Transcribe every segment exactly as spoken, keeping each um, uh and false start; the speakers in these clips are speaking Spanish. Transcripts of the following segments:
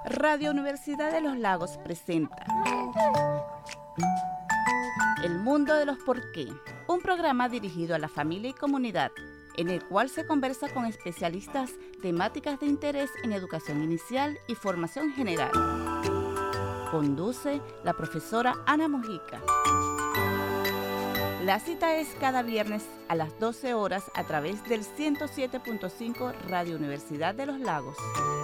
Radio Universidad de los Lagos presenta El Mundo de los Por qué, un programa dirigido a la familia y comunidad, en el cual se conversa con especialistas temáticas de interés en educación inicial y formación general. Conduce la profesora Ana Mojica. La cita es cada viernes a las doce horas a través del ciento siete punto cinco Radio Universidad de los Lagos.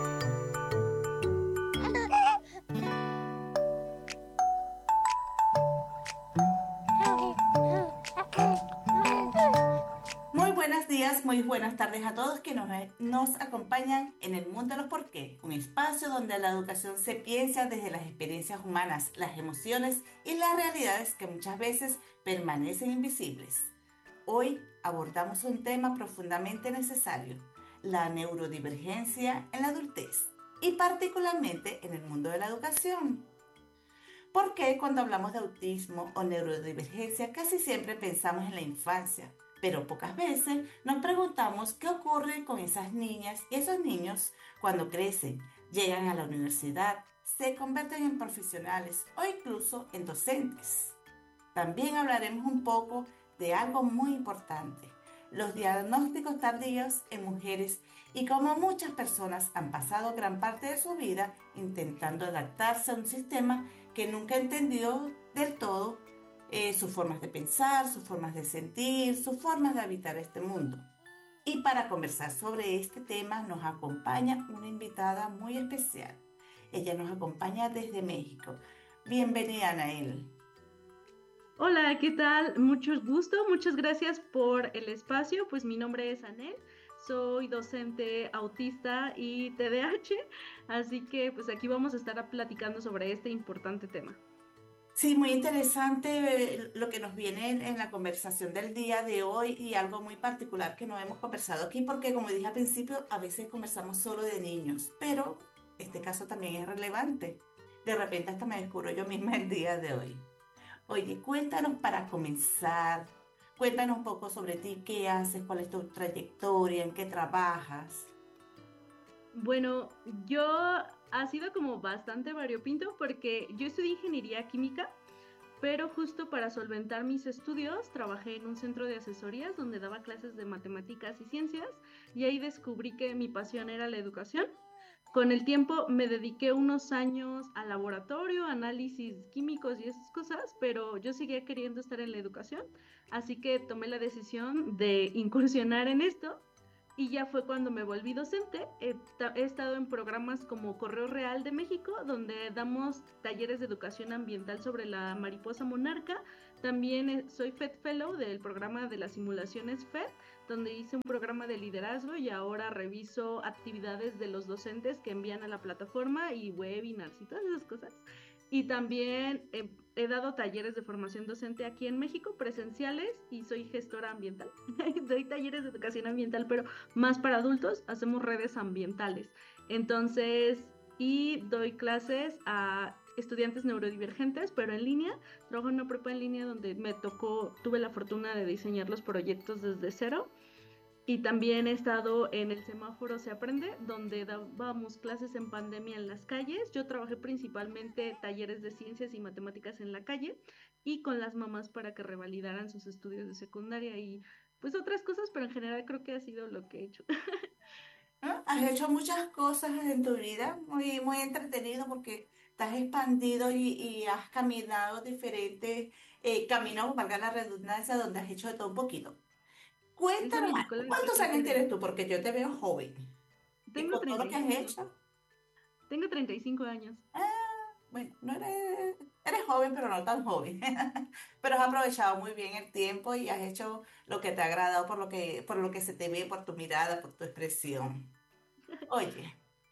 Muy buenos días, muy buenas tardes a todos que nos, nos acompañan en el Mundo de los Por qué, un espacio donde la educación se piensa desde las experiencias humanas, las emociones y las realidades que muchas veces permanecen invisibles. Hoy abordamos un tema profundamente necesario, la neurodivergencia en la adultez y particularmente en el mundo de la educación. ¿Por qué cuando hablamos de autismo o neurodivergencia casi siempre pensamos en la infancia? Pero pocas veces nos preguntamos qué ocurre con esas niñas y esos niños cuando crecen, llegan a la universidad, se convierten en profesionales o incluso en docentes. También hablaremos un poco de algo muy importante, los diagnósticos tardíos en mujeres y cómo muchas personas han pasado gran parte de su vida intentando adaptarse a un sistema que nunca entendió del todo eh, sus formas de pensar, sus formas de sentir, sus formas de habitar este mundo. Y para conversar sobre este tema nos acompaña una invitada muy especial. Ella nos acompaña desde México. Bienvenida, Anael. Hola, ¿qué tal? Mucho gusto, muchas gracias por el espacio. Pues mi nombre es Anel, soy docente autista y T D A H, así que pues aquí vamos a estar platicando sobre este importante tema. Sí, muy interesante eh, lo que nos viene en, en la conversación del día de hoy y algo muy particular que no hemos conversado aquí porque como dije al principio, a veces conversamos solo de niños, pero este caso también es relevante. De repente hasta me descubro yo misma el día de hoy. Oye, cuéntanos para comenzar, cuéntanos un poco sobre ti, qué haces, cuál es tu trayectoria, en qué trabajas. Bueno, yo ha sido como bastante variopinto porque yo estudié ingeniería química, pero justo para solventar mis estudios trabajé en un centro de asesorías donde daba clases de matemáticas y ciencias y ahí descubrí que mi pasión era la educación. Con el tiempo me dediqué unos años al laboratorio, análisis químicos y esas cosas, pero yo seguía queriendo estar en la educación, así que tomé la decisión de incursionar en esto y ya fue cuando me volví docente. He, ta- he estado en programas como Correo Real de México, donde damos talleres de educación ambiental sobre la mariposa monarca. También eh, soy F E D Fellow del programa de las simulaciones F E D, donde hice un programa de liderazgo y ahora reviso actividades de los docentes que envían a la plataforma y webinars y todas esas cosas. Y también he, he dado talleres de formación docente aquí en México, presenciales, y soy gestora ambiental. Doy talleres de educación ambiental, pero más para adultos, hacemos redes ambientales. Entonces, y doy clases a estudiantes neurodivergentes, pero en línea. Trabajo en una prepa en línea donde me tocó, tuve la fortuna de diseñar los proyectos desde cero. Y también he estado en el semáforo Se Aprende, donde dábamos clases en pandemia en las calles. Yo trabajé principalmente talleres de ciencias y matemáticas en la calle y con las mamás para que revalidaran sus estudios de secundaria y pues otras cosas, pero en general creo que ha sido lo que he hecho. ¿No? Has hecho muchas cosas en tu vida, muy, muy entretenido porque te has expandido y, y has caminado diferentes eh, caminos, valga la redundancia, donde has hecho de todo un poquito. Eso Cuéntanos me indicó algo, la ¿cuántos respuesta años de... tienes tú? Porque yo te veo joven y Tengo con todo lo treinta y que has cinco. hecho, Tengo treinta y cinco años. ah, bueno, no eres, eres joven, pero no tan joven. Pero has aprovechado muy bien el tiempo y has hecho lo que te ha agradado por lo que, por lo que se te ve, por tu mirada, por tu expresión. Oye.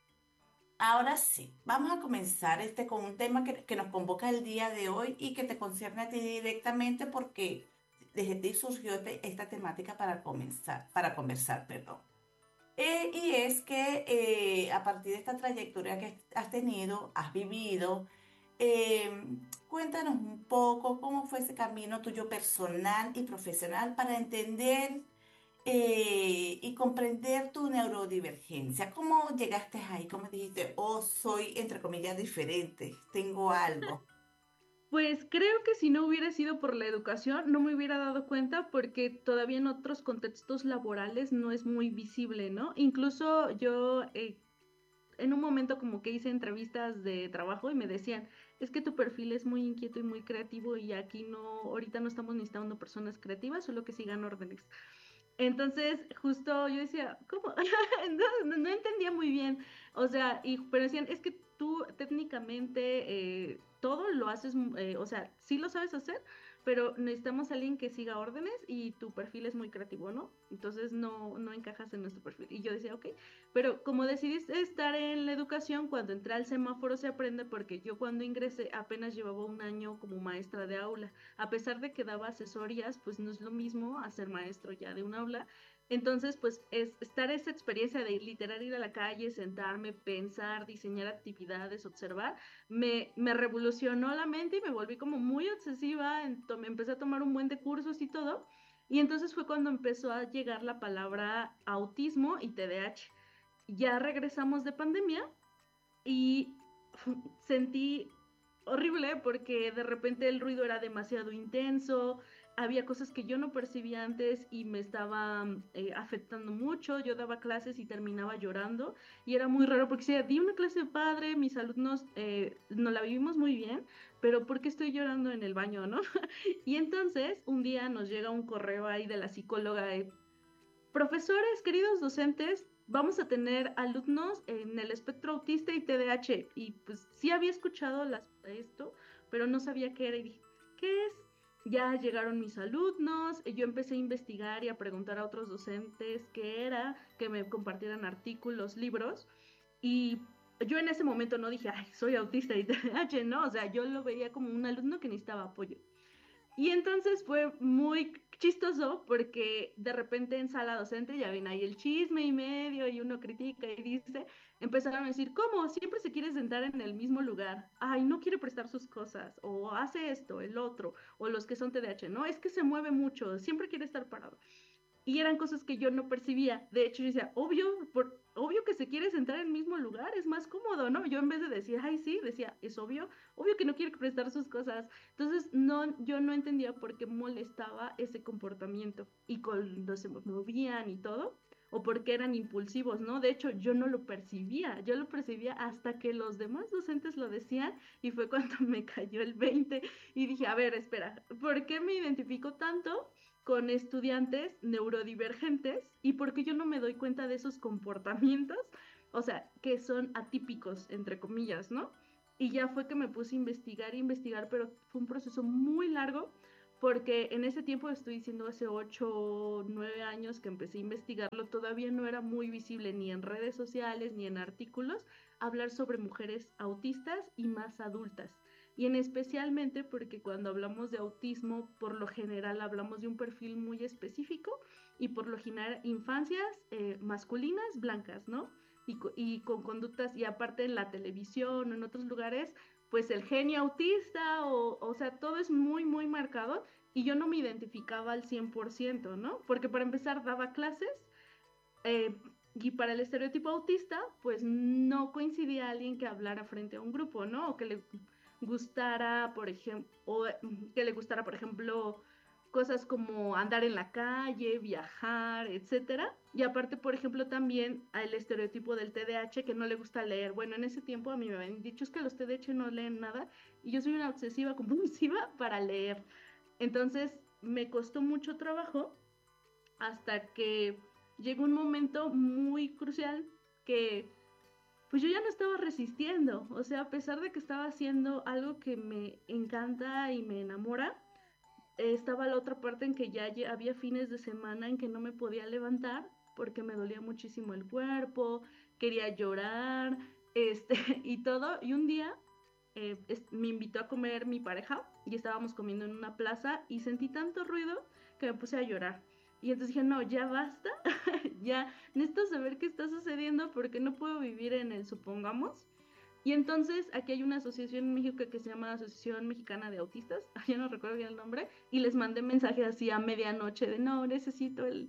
Ahora sí, vamos a comenzar este con un tema que, que nos convoca el día de hoy y que te concierne a ti directamente porque desde ti surgió este- esta temática para comenzar, para conversar, perdón. Eh, y es que eh, a partir de esta trayectoria que has tenido, has vivido, eh, cuéntanos un poco cómo fue ese camino tuyo personal y profesional para entender eh, y comprender tu neurodivergencia. ¿Cómo llegaste ahí? ¿Cómo dijiste, oh, soy, entre comillas, diferente, tengo algo? Pues creo que si no hubiera sido por la educación, no me hubiera dado cuenta porque todavía en otros contextos laborales no es muy visible, ¿no? Incluso yo eh, en un momento como que hice entrevistas de trabajo y me decían, es que tu perfil es muy inquieto y muy creativo y aquí no, ahorita no estamos necesitando personas creativas, solo que sigan órdenes. Entonces, justo yo decía, ¿cómo? Entonces, no, no entendía muy bien. O sea, y, pero decían, es que tú técnicamente eh, todo lo haces, mm, eh, o sea, sí lo sabes hacer, pero necesitamos a alguien que siga órdenes y tu perfil es muy creativo, ¿no? Entonces no, no encajas en nuestro perfil. Y yo decía, ok, pero como decidiste estar en la educación, cuando entré al semáforo se aprende, porque yo cuando ingresé apenas llevaba un año como maestra de aula. A pesar de que daba asesorías, pues no es lo mismo hacer maestro ya de un aula. Entonces, pues es estar esa experiencia de literal ir a la calle, sentarme, pensar, diseñar actividades, observar, me, me revolucionó la mente y me volví como muy obsesiva, me empecé a tomar un buen de cursos y todo. Y entonces fue cuando empezó a llegar la palabra autismo y T D A H. Ya regresamos de pandemia y sentí horrible porque de repente el ruido era demasiado intenso, había cosas que yo no percibía antes y me estaba eh, afectando mucho. Yo daba clases y terminaba llorando y era muy raro porque si di una clase padre, mis alumnos eh, nos la vivimos muy bien, pero ¿por qué estoy llorando en el baño, no? Y entonces un día nos llega un correo ahí de la psicóloga de, profesores, queridos docentes, vamos a tener alumnos en el espectro autista y T D A H. Y pues sí había escuchado las, esto, pero no sabía qué era y dije, ¿qué es? Ya llegaron mis alumnos, y yo empecé a investigar y a preguntar a otros docentes qué era, que me compartieran artículos, libros. Y yo en ese momento no dije, ay, soy autista y T D A H, no, o sea, yo lo veía como un alumno que necesitaba apoyo. Y entonces fue muy chistoso porque de repente en sala docente ya ven ahí el chisme y medio y uno critica y dice, empezaron a decir, ¿cómo? Siempre se quiere sentar en el mismo lugar. Ay, no quiere prestar sus cosas, o hace esto, el otro, o los que son T D A H, no, es que se mueve mucho, siempre quiere estar parado. Y eran cosas que yo no percibía. De hecho, yo decía, obvio, por, obvio que se quiere sentar en el mismo lugar, es más cómodo, ¿no? Yo en vez de decir, ay, sí, decía, es obvio, obvio que no quiere prestar sus cosas. Entonces, no, yo no entendía por qué molestaba ese comportamiento y cuando se movían y todo, o porque eran impulsivos, ¿no? De hecho, yo no lo percibía, yo lo percibía hasta que los demás docentes lo decían y fue cuando me cayó el veinte y dije, a ver, espera, ¿por qué me identifico tanto con estudiantes neurodivergentes y porque yo no me doy cuenta de esos comportamientos, o sea, que son atípicos, entre comillas, ¿no? Y ya fue que me puse a investigar e investigar, pero fue un proceso muy largo porque en ese tiempo, estoy diciendo hace ocho o nueve años que empecé a investigarlo, todavía no era muy visible ni en redes sociales ni en artículos hablar sobre mujeres autistas y más adultas. Y en especialmente porque cuando hablamos de autismo, por lo general hablamos de un perfil muy específico y por lo general infancias eh, masculinas blancas, ¿no? Y, y, con conductas, y aparte en la televisión o en otros lugares, pues el genio autista, o, o sea, todo es muy, muy marcado y yo no me identificaba al cien por ciento, ¿no? Porque para empezar daba clases eh, y para el estereotipo autista, pues no coincidía alguien que hablara frente a un grupo, ¿no? O que le gustara, por ejemplo, o mm, que le gustara, por ejemplo, cosas como andar en la calle, viajar, etcétera. Y aparte, por ejemplo, también el estereotipo del T D A H que no le gusta leer. Bueno, en ese tiempo a mí me habían dicho es que los T D A H no leen nada y yo soy una obsesiva compulsiva para leer. Entonces, me costó mucho trabajo hasta que llegó un momento muy crucial que pues yo ya no estaba resistiendo, o sea, a pesar de que estaba haciendo algo que me encanta y me enamora, eh, estaba la otra parte en que ya había fines de semana en que no me podía levantar porque me dolía muchísimo el cuerpo, quería llorar, este, y todo, y un día eh, es, me invitó a comer mi pareja y estábamos comiendo en una plaza y sentí tanto ruido que me puse a llorar. Y entonces dije, no, ya basta, ya necesito saber qué está sucediendo porque no puedo vivir en el supongamos. Y entonces aquí hay una asociación en México que se llama Asociación Mexicana de Autistas, ya no recuerdo bien el nombre, y les mandé mensajes así a medianoche de no, necesito el,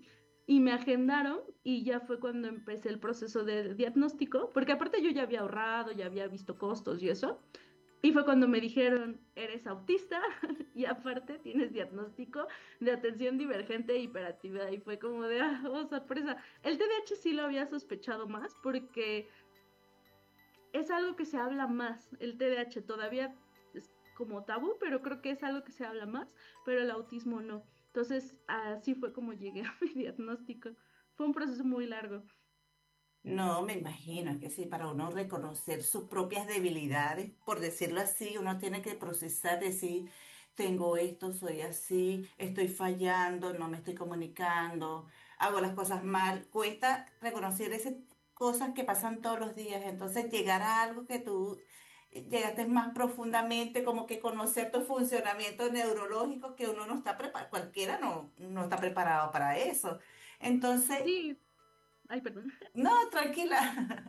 y me agendaron y ya fue cuando empecé el proceso de diagnóstico, porque aparte yo ya había ahorrado, ya había visto costos y eso, y fue cuando me dijeron, eres autista y aparte tienes diagnóstico de atención divergente e hiperactividad, y fue como de, ah, oh, sorpresa. El T D A H sí lo había sospechado más porque es algo que se habla más, el T D A H todavía es como tabú, pero creo que es algo que se habla más, pero el autismo no. Entonces, así fue como llegué a mi diagnóstico. Fue un proceso muy largo. No, me imagino que sí, para uno reconocer sus propias debilidades, por decirlo así, uno tiene que procesar, decir, tengo esto, soy así, estoy fallando, no me estoy comunicando, hago las cosas mal. Cuesta reconocer esas cosas que pasan todos los días. Entonces, llegar a algo que tú eh, llegaste más profundamente, como que conocer tu funcionamiento neurológico, que uno no está preparado, cualquiera no, no está preparado para eso. Entonces, Sí, ay, perdón. no, tranquila.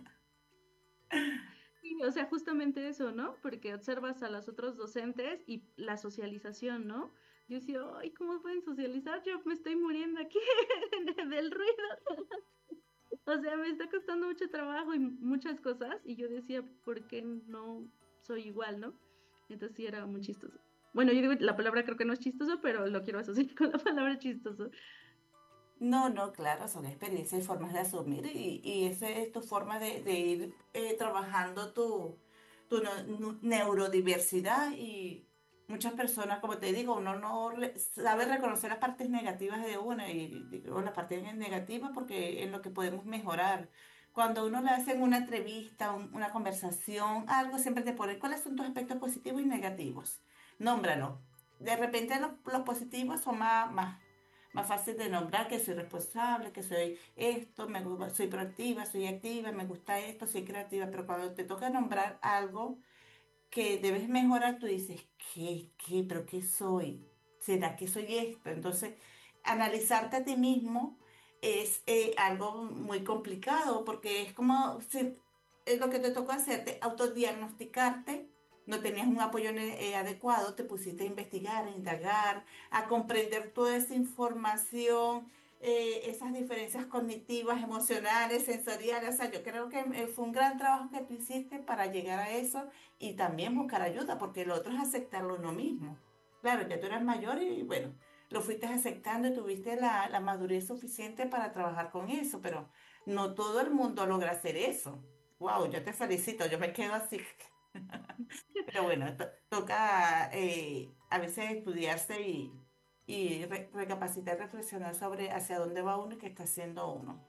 Sí, o sea, justamente eso, ¿no? Porque observas a los otros docentes y la socialización, ¿no? Yo decía, ay, ¿cómo pueden socializar? Yo me estoy muriendo aquí del ruido. O sea, me está costando mucho trabajo y muchas cosas. Y yo decía, ¿por qué no soy igual, no? Entonces sí era muy chistoso. Bueno, yo digo, la palabra creo que no es chistoso, pero lo quiero asociar con la palabra chistoso. No, no, claro, son experiencias y formas de asumir y, y esa es tu forma de, de ir eh, trabajando tu, tu no- nu- neurodiversidad y muchas personas, como te digo, uno no le- sabe reconocer las partes negativas de una y digo las partes negativas porque es lo que podemos mejorar. Cuando uno le hace una entrevista, un- una conversación, algo, siempre te pone cuáles son tus aspectos positivos y negativos. Nómbralo. De repente los, los positivos son más, más más fácil de nombrar, que soy responsable, que soy esto, me, gu- soy proactiva, soy activa, me gusta esto, soy creativa, pero cuando te toca nombrar algo que debes mejorar, tú dices, ¿qué, qué, pero qué soy? ¿Será que soy esto? Entonces, analizarte a ti mismo es eh, algo muy complicado porque es como si es lo que te tocó hacerte, autodiagnosticarte. No tenías un apoyo ne- eh, adecuado, te pusiste a investigar, a indagar, a comprender toda esa información, eh, esas diferencias cognitivas, emocionales, sensoriales. O sea, yo creo que eh, fue un gran trabajo que tú hiciste para llegar a eso y también buscar ayuda, porque lo otro es aceptarlo uno mismo. Claro, ya tú eras mayor y bueno, lo fuiste aceptando y tuviste la, la madurez suficiente para trabajar con eso, pero no todo el mundo logra hacer eso. Wow, yo te felicito, yo me quedo así. Pero bueno, to- toca eh, a veces estudiarse y, y re- recapacitar, reflexionar sobre hacia dónde va uno y qué está haciendo uno.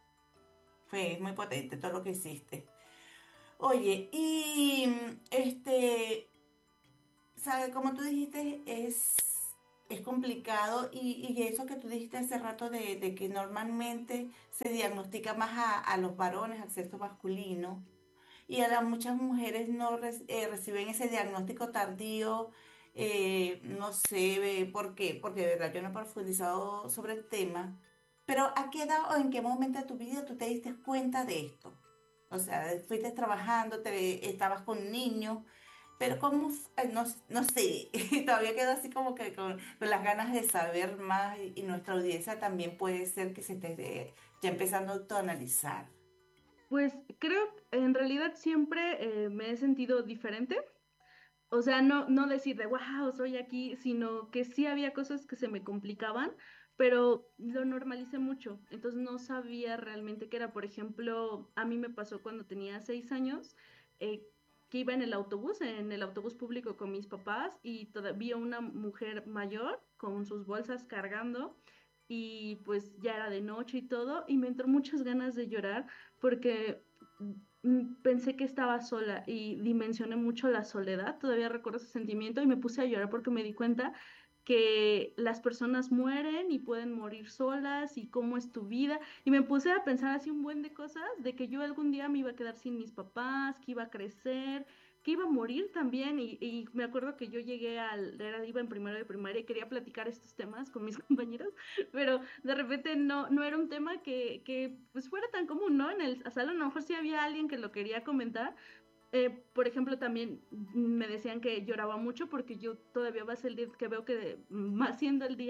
Fue muy potente todo lo que hiciste. Oye, y mm, este, sabe, como tú dijiste, es, es complicado y, y eso que tú dijiste hace rato de, de que normalmente se diagnostica más a, a los varones, al sexo masculino, y a las muchas mujeres no re- eh, reciben ese diagnóstico tardío, eh, no sé eh, por qué, porque de verdad yo no he profundizado sobre el tema, pero ¿a qué edad o en qué momento de tu vida tú te diste cuenta de esto? O sea, fuiste trabajando, te, estabas con niños. Pero como, f- eh, no, no sé, todavía quedo así como que con, con las ganas de saber más y, y nuestra audiencia también puede ser que se esté eh, ya empezando a autoanalizar. Pues creo, en realidad siempre eh, me he sentido diferente. O sea, no, no decir de, wow, soy aquí, sino que sí había cosas que se me complicaban, pero lo normalicé mucho. Entonces no sabía realmente qué era. Por ejemplo, a mí me pasó cuando tenía seis años, eh, que iba en el autobús, en el autobús público con mis papás, y todavía una mujer mayor con sus bolsas cargando, y pues ya era de noche y todo, y me entró muchas ganas de llorar porque mm, pensé que estaba sola y dimensioné mucho la soledad. Todavía recuerdo ese sentimiento y me puse a llorar porque me di cuenta que las personas mueren y pueden morir solas y cómo es tu vida. Y me puse a pensar así un buen de cosas, de que yo algún día me iba a quedar sin mis papás, que iba a crecer, que iba a morir también. Y, y me acuerdo que yo llegué al, era, iba en primero de primaria y quería platicar estos temas con mis compañeros, pero de repente no, no era un tema que, que pues fuera tan común, ¿no? En el salón a lo mejor sí había alguien que lo quería comentar. Eh, por ejemplo, también me decían que lloraba mucho porque yo todavía va a ser el día que veo que más siendo el día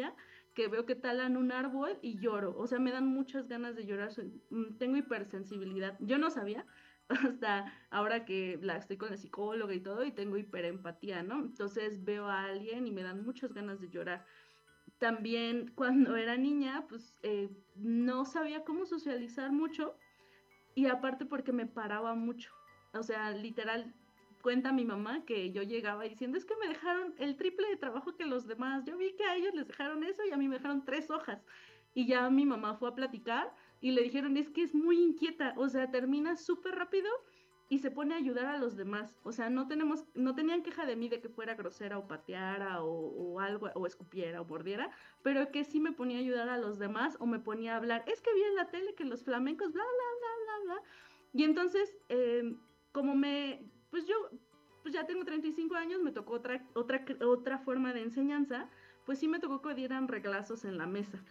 que veo que talan un árbol y lloro, o sea, me dan muchas ganas de llorar, soy- mm, tengo hipersensibilidad, yo no sabía, hasta ahora que la estoy con la psicóloga y todo, y tengo hiperempatía, ¿no? Entonces veo a alguien y me dan muchas ganas de llorar. También cuando era niña, pues eh, no sabía cómo socializar mucho y aparte porque me paraba mucho. O sea, literal, cuenta mi mamá que yo llegaba diciendo, es que me dejaron el triple de trabajo que los demás. Yo vi que a ellos les dejaron eso y a mí me dejaron tres hojas. Y ya mi mamá fue a platicar y le dijeron, es que es muy inquieta, o sea, termina súper rápido y se pone a ayudar a los demás. O sea, no tenemos, no tenían queja de mí de que fuera grosera o pateara o, o algo, o escupiera o mordiera, pero que sí me ponía a ayudar a los demás o me ponía a hablar. Es que vi en la tele que los flamencos, bla, bla, bla, bla. Y entonces, eh, como me, pues yo, pues ya tengo treinta y cinco años, me tocó otra, otra, otra forma de enseñanza, pues sí me tocó que dieran reglazos en la mesa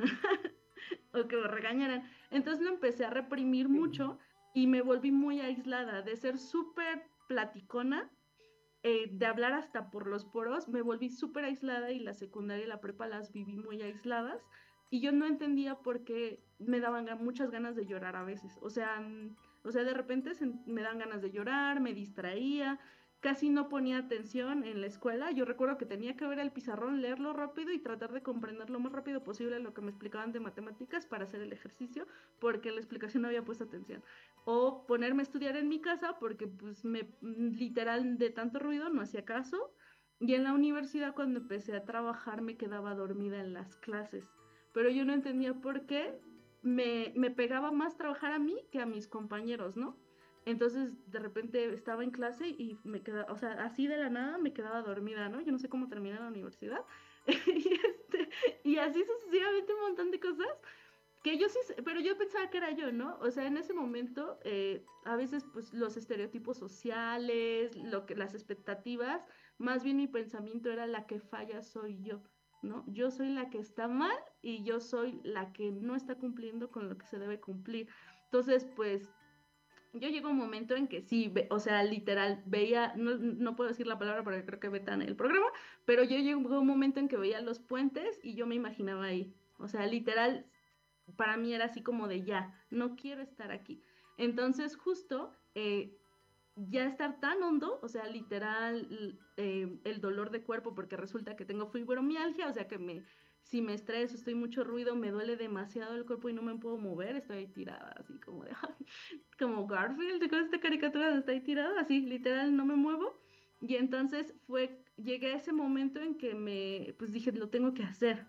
o que me regañaran. Entonces lo empecé a reprimir Sí. mucho y me volví muy aislada de ser súper platicona, eh, de hablar hasta por los poros, me volví súper aislada y la secundaria y la prepa las viví muy aisladas y yo no entendía por qué me daban muchas ganas de llorar a veces. O sea, mm, o sea, de repente se, me dan ganas de llorar, me distraía, casi no ponía atención en la escuela. Yo recuerdo que tenía que ver el pizarrón, leerlo rápido y tratar de comprender lo más rápido posible lo que me explicaban de matemáticas para hacer el ejercicio, porque la explicación no había puesto atención o ponerme a estudiar en mi casa porque pues me literal de tanto ruido no hacía caso y en la universidad cuando empecé a trabajar me quedaba dormida en las clases, pero yo no entendía por qué me, me pegaba más trabajar a mí que a mis compañeros, ¿no? Entonces de repente estaba en clase y me quedaba, o sea, así de la nada me quedaba dormida, ¿no? Yo no sé cómo terminé la universidad y, este, y así sucesivamente un montón de cosas que yo sí, pero yo pensaba que era yo, ¿no? O sea, en ese momento, eh, a veces, pues, los estereotipos sociales, lo que, las expectativas, más bien mi pensamiento era la que falla soy yo, ¿no? Yo soy la que está mal y yo soy la que no está cumpliendo con lo que se debe cumplir. Entonces, pues, yo llego a un momento en que sí, ve, o sea, literal, veía, no, no puedo decir la palabra porque creo que vetan el programa, pero yo llego a un momento en que veía los puentes y yo me imaginaba ahí. O sea, literal, para mí era así como de ya, no quiero estar aquí. Entonces, justo eh, ya estar tan hondo, o sea, literal, eh, el dolor de cuerpo, porque resulta que tengo fibromialgia, o sea, que me, si me estreso, estoy mucho ruido, me duele demasiado el cuerpo y no me puedo mover, estoy ahí tirada, así como de, como Garfield, ¿te acuerdas de esta caricatura donde está ahí tirada? Así, literal, no me muevo. Y entonces fue, llegué a ese momento en que me, pues dije, lo tengo que hacer.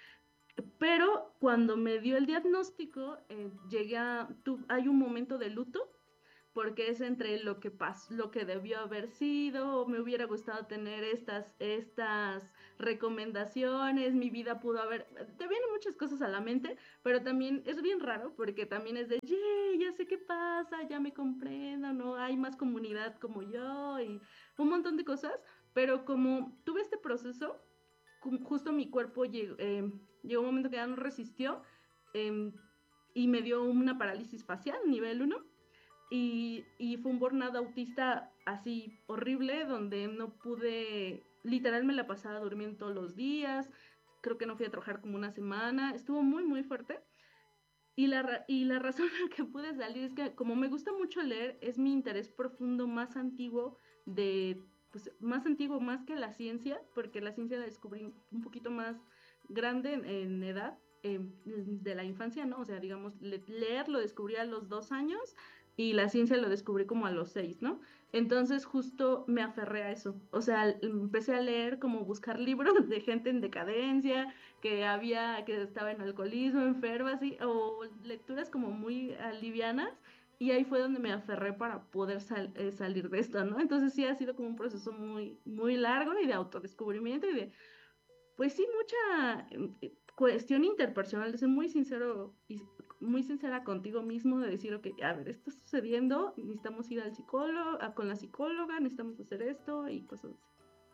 Pero cuando me dio el diagnóstico, eh, llegué a, tu, hay un momento de luto, porque es entre lo que pasó, lo que debió haber sido, o me hubiera gustado tener estas, estas recomendaciones, mi vida pudo haber, te vienen muchas cosas a la mente, pero también es bien raro, porque también es de, yeah, ya sé qué pasa, ya me comprendo, no hay más comunidad como yo, y un montón de cosas, pero como tuve este proceso, justo mi cuerpo llegó, eh, llegó un momento que ya no resistió eh, y me dio una parálisis facial, nivel uno y, y fue un burnout autista así horrible, donde no pude, literal me la pasaba durmiendo todos los días, creo que no fui a trabajar como una semana, estuvo muy, muy fuerte. Y la, y la razón por la que pude salir es que como me gusta mucho leer, es mi interés profundo más antiguo de, pues más antiguo más que la ciencia, porque la ciencia la descubrí un poquito más grande en, en edad, eh, de la infancia, ¿no? O sea, digamos, le, leer lo descubrí a los dos años y la ciencia lo descubrí como a los seis, ¿no? Entonces justo me aferré a eso, o sea, empecé a leer como buscar libros de gente en decadencia, que había, que estaba en alcoholismo, enferma, así, o lecturas como muy alivianas, y ahí fue donde me aferré para poder sal, eh, salir de esto, ¿no? Entonces sí ha sido como un proceso muy, muy largo y de autodescubrimiento y de, pues sí, mucha eh, cuestión interpersonal, de ser muy sincero y muy sincera contigo mismo, de decir, ok, a ver, esto está sucediendo, necesitamos ir al psicólogo, a, con la psicóloga, necesitamos hacer esto y cosas así.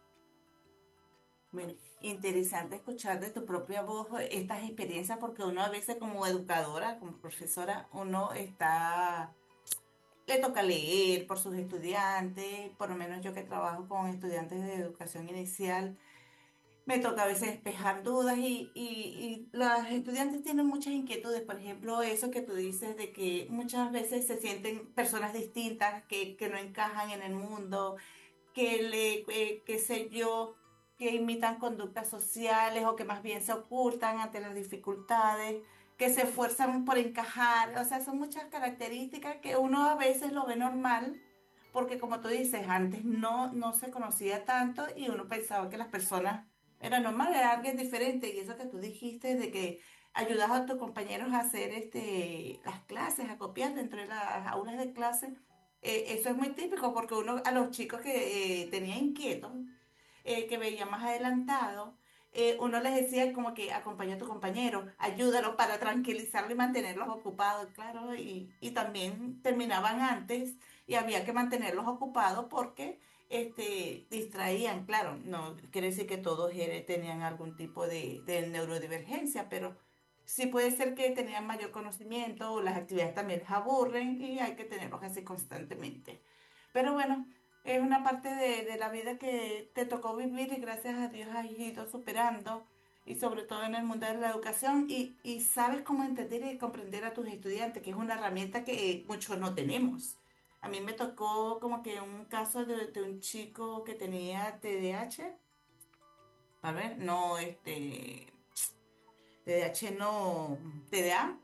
Bueno, interesante escuchar de tu propia voz estas experiencias porque uno a veces como educadora, como profesora, uno está, le toca leer por sus estudiantes, por lo menos yo que trabajo con estudiantes de educación inicial. me toca a veces despejar dudas y, y, y los estudiantes tienen muchas inquietudes. Por ejemplo, eso que tú dices de que muchas veces se sienten personas distintas que, que no encajan en el mundo, que le, eh, qué sé yo, que imitan conductas sociales o que más bien se ocultan ante las dificultades, que se esfuerzan por encajar. O sea, son muchas características que uno a veces lo ve normal, porque como tú dices, antes no, no se conocía tanto y uno pensaba que las personas eran normales, era alguien diferente. Y eso que tú dijiste de que ayudas a tus compañeros a hacer este, las clases, a copiar dentro de las aulas de clase, eh, eso es muy típico porque uno a los chicos que eh, tenía inquietos, eh, que veía más adelantado, eh, uno les decía como que acompaña a tu compañero, ayúdalo para tranquilizarlo y mantenerlos ocupados, claro, y, y también terminaban antes y había que mantenerlos ocupados porque este, distraían, claro, no quiere decir que todos eh, tenían algún tipo de, de neurodivergencia, pero sí puede ser que tenían mayor conocimiento o las actividades también les aburren y hay que tenerlos así constantemente. Pero bueno, es una parte de, de la vida que te tocó vivir y gracias a Dios has ido superando y sobre todo en el mundo de la educación y, y sabes cómo entender y comprender a tus estudiantes, que es una herramienta que muchos no tenemos. A mí me tocó como que un caso de, de un chico que tenía T D A H, a ver, no, este, T D A H no, T D A.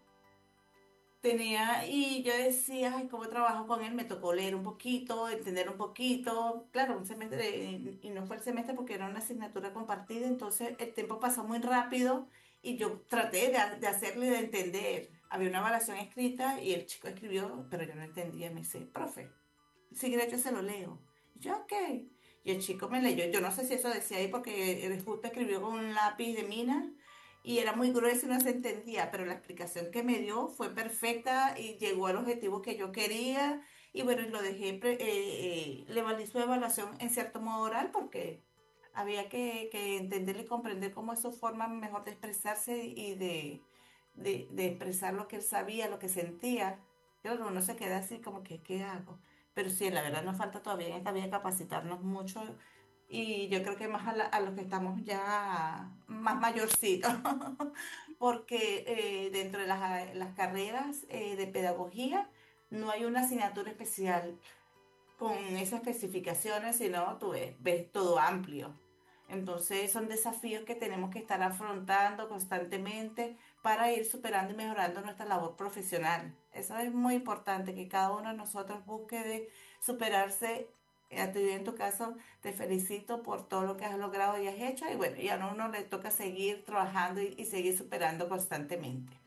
Tenía, y yo decía, ay, ¿cómo trabajo con él? Me tocó leer un poquito, entender un poquito. Claro, un semestre, y no fue el semestre porque era una asignatura compartida, entonces el tiempo pasó muy rápido y yo traté de, de hacerle de entender. Había una evaluación escrita y el chico escribió, pero yo no entendía. Me dice, profe, si quiere yo se lo leo. Y yo, ok. Y el chico me leyó. Yo no sé si eso decía ahí porque él justo escribió con un lápiz de mina y era muy grueso y no se entendía, pero la explicación que me dio fue perfecta y llegó al objetivo que yo quería. Y bueno, y lo dejé, pre- eh, eh, le valí su evaluación en cierto modo oral porque había que, que entender y comprender cómo es su forma mejor de expresarse y de, de, de expresar lo que él sabía, lo que sentía. Claro, uno se queda así como que, ¿qué hago? Pero sí, la verdad nos falta todavía en esta vida capacitarnos mucho y yo creo que más a, la- a los que estamos ya más mayorcitos, porque eh, dentro de las, las carreras eh, de pedagogía no hay una asignatura especial con esas especificaciones, sino tú ves, ves todo amplio. Entonces son desafíos que tenemos que estar afrontando constantemente para ir superando y mejorando nuestra labor profesional. Eso es muy importante, que cada uno de nosotros busque de superarse. A ti en tu caso te felicito por todo lo que has logrado y has hecho y bueno, y a uno le toca seguir trabajando y, y seguir superando constantemente.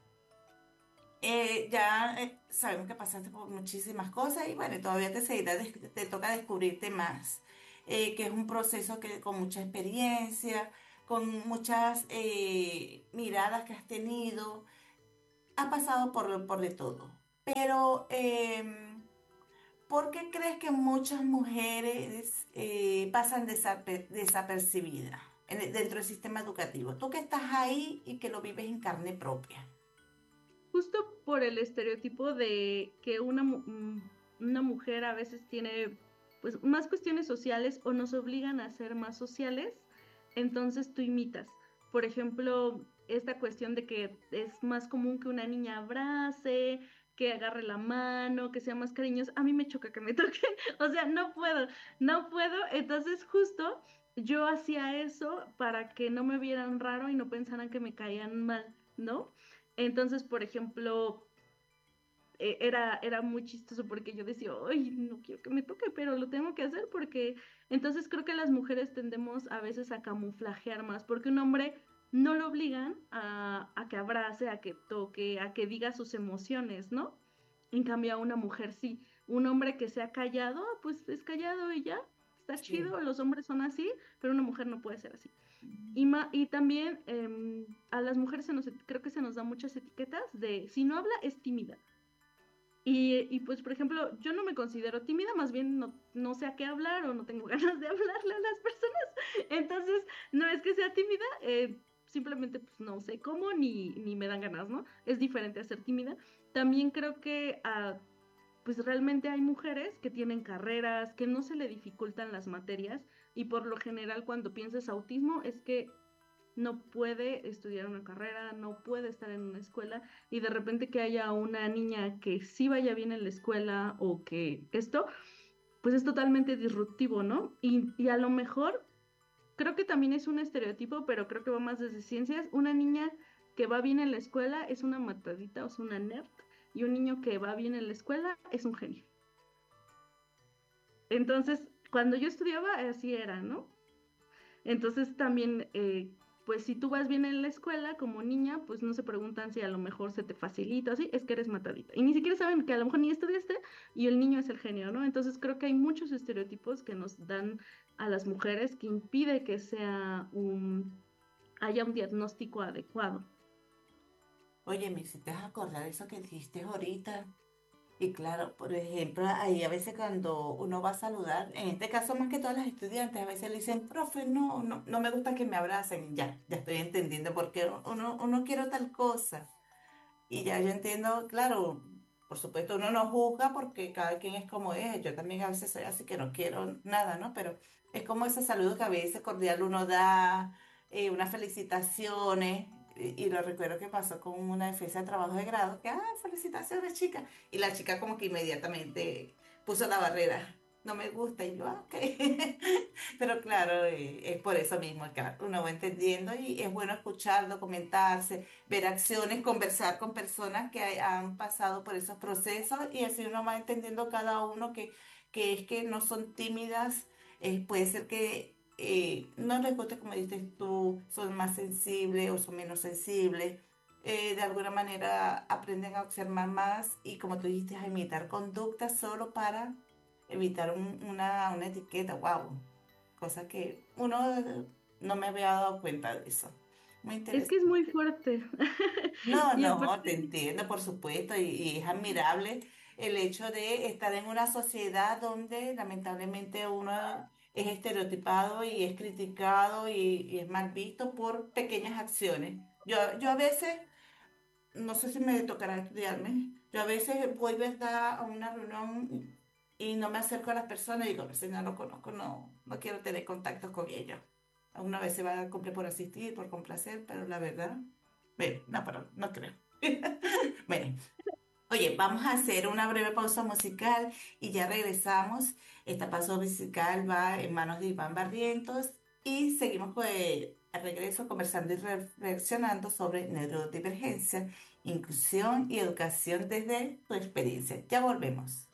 Eh, ya eh, sabemos que pasaste por muchísimas cosas y bueno, todavía te seguirá, des- te toca descubrirte más, eh, que es un proceso que con mucha experiencia, con muchas eh, miradas que has tenido, has pasado por, por de todo. Pero, em, ¿por qué crees que muchas mujeres eh, pasan desaper- desapercibidas en- dentro del sistema educativo? Tú que estás ahí y que lo vives en carne propia. Justo por el estereotipo de que una, mu- mm, una mujer a veces tiene pues más cuestiones sociales o nos obligan a ser más sociales, entonces tú imitas. Por ejemplo, esta cuestión de que es más común que una niña abrace, que agarre la mano, que sea más cariñosa, a mí me choca que me toquen, o sea, no puedo, no puedo, entonces justo yo hacía eso para que no me vieran raro y no pensaran que me caían mal, ¿no? Entonces, por ejemplo, eh, era, era muy chistoso porque yo decía, ay, no quiero que me toque, pero lo tengo que hacer porque entonces creo que las mujeres tendemos a veces a camuflajear más, porque un hombre no lo obligan a, a que abrace, a que toque, a que diga sus emociones, ¿no? En cambio, a una mujer sí. Un hombre que sea callado, pues es callado y ya, está Sí. chido, los hombres son así, pero una mujer no puede ser así. Y, ma- y también em, a las mujeres se nos, et- creo que se nos da muchas etiquetas de si no habla es tímida. Y, y pues, por ejemplo, yo no me considero tímida, más bien no, no sé a qué hablar o no tengo ganas de hablarle a las personas. Entonces, no es que sea tímida, eh, simplemente pues no sé cómo ni, ni me dan ganas, ¿no? Es diferente a ser tímida. También creo que ah, pues realmente hay mujeres que tienen carreras, que no se le dificultan las materias y por lo general cuando piensas autismo es que no puede estudiar una carrera, no puede estar en una escuela y de repente que haya una niña que sí vaya bien en la escuela o que esto, pues es totalmente disruptivo, ¿no? Y, y a lo mejor creo que también es un estereotipo, pero creo que va más desde ciencias. Una niña que va bien en la escuela es una matadita o es una nerd, y un niño que va bien en la escuela es un genio. Entonces, cuando yo estudiaba, así era, ¿no? Entonces también, eh, pues si tú vas bien en la escuela como niña, pues no se preguntan si a lo mejor se te facilita o así, es que eres matadita. Y ni siquiera saben que a lo mejor ni estudiaste y el niño es el genio, ¿no? Entonces creo que hay muchos estereotipos que nos dan a las mujeres que impide que sea un, haya un diagnóstico adecuado. Oye, me hiciste acordar eso que dijiste ahorita. Y claro, por ejemplo, ahí a veces cuando uno va a saludar, en este caso más que todas las estudiantes, a veces le dicen, profe, no, no, no me gusta que me abracen. Ya, ya estoy entendiendo por qué uno, uno quiere tal cosa. Y ya yo entiendo, claro, por supuesto uno no juzga porque cada quien es como es. Yo también a veces soy así que no quiero nada, ¿no? Pero es como ese saludo que a veces cordial uno da, eh, unas felicitaciones. Y, y lo recuerdo que pasó con una defensa de trabajo de grado, que, ah, felicitaciones, chica. Y la chica como que inmediatamente puso la barrera. No me gusta. Y yo, ah, ok. Pero claro, eh, es por eso mismo que uno va entendiendo y es bueno escuchar, documentarse, ver acciones, conversar con personas que hay- han pasado por esos procesos y así uno va entendiendo cada uno que, que es que no son tímidas, eh, puede ser que eh, no les guste como dices tú, son más sensibles o son menos sensibles. Eh, de alguna manera aprenden a observar más y como tú dijiste, a imitar conductas solo para evitar un- una, una etiqueta, wow, cosa que uno eh, no me había dado cuenta de eso. Muy Es que es muy interesante. fuerte. No, Y no, te aparte, entiendo, por supuesto, y, y es admirable el hecho de estar en una sociedad donde lamentablemente uno es estereotipado y es criticado y, y es mal visto por pequeñas acciones. Yo, yo a veces, no sé si me tocará estudiarme, yo a veces voy, ¿verdad?, a una reunión y no me acerco a las personas y digo, si no lo conozco, no, no quiero tener contactos con ellos. Una vez se va a cumplir por asistir, por complacer, pero la verdad, bueno, no, pero no creo. Bueno, oye, vamos a hacer una breve pausa musical y ya regresamos. Esta pausa musical va en manos de Iván Barrientos y seguimos pues, al regreso conversando y reflexionando sobre neurodivergencia, inclusión y educación desde tu experiencia. Ya volvemos.